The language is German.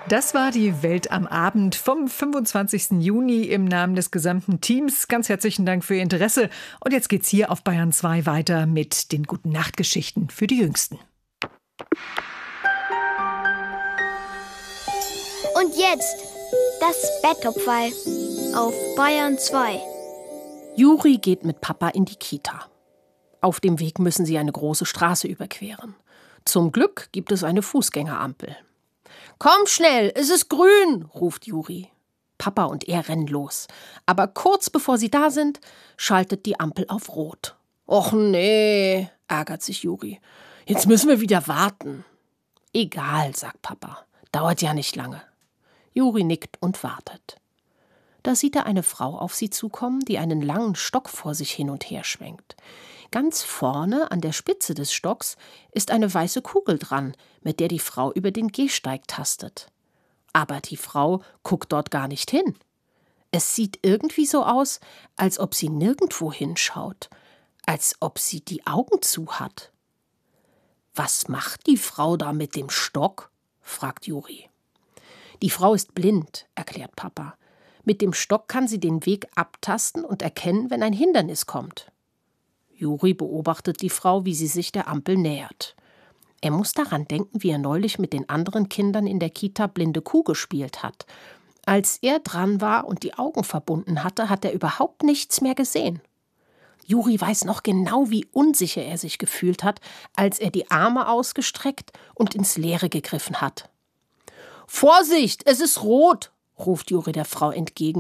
Das war die Welt am Abend vom 25. Juni im Namen des gesamten Teams. Ganz herzlichen Dank für Ihr Interesse. Und jetzt geht's hier auf Bayern 2 weiter mit den Gute-Nacht-Geschichten für die Jüngsten. Und jetzt das Betttopferl auf Bayern 2. Juri geht mit Papa in die Kita. Auf dem Weg müssen sie eine große Straße überqueren. Zum Glück gibt es eine Fußgängerampel. »Komm schnell, es ist grün«, ruft Juri. Papa und er rennen los. Aber kurz bevor sie da sind, schaltet die Ampel auf Rot. »Och nee«, ärgert sich Juri. »Jetzt müssen wir wieder warten.« »Egal«, sagt Papa. »Dauert ja nicht lange.« Juri nickt und wartet. Da sieht er eine Frau auf sie zukommen, die einen langen Stock vor sich hin und her schwenkt. Ganz vorne an der Spitze des Stocks ist eine weiße Kugel dran, mit der die Frau über den Gehsteig tastet. Aber die Frau guckt dort gar nicht hin. Es sieht irgendwie so aus, als ob sie nirgendwo hinschaut, als ob sie die Augen zu hat. »Was macht die Frau da mit dem Stock?« fragt Juri. »Die Frau ist blind«, erklärt Papa. »Mit dem Stock kann sie den Weg abtasten und erkennen, wenn ein Hindernis kommt.« Juri beobachtet die Frau, wie sie sich der Ampel nähert. Er muss daran denken, wie er neulich mit den anderen Kindern in der Kita blinde Kuh gespielt hat. Als er dran war und die Augen verbunden hatte, hat er überhaupt nichts mehr gesehen. Juri weiß noch genau, wie unsicher er sich gefühlt hat, als er die Arme ausgestreckt und ins Leere gegriffen hat. »Vorsicht, es ist rot«, ruft Juri der Frau entgegen